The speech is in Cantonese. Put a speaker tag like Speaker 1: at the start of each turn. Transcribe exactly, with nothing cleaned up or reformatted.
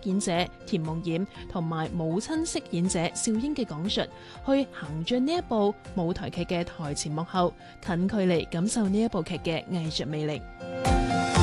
Speaker 1: 演者田夢魘同埋母親飾演者邵英嘅講述，去行進呢一部舞台劇嘅台前幕後，近距離感受呢一部劇嘅藝術魅力。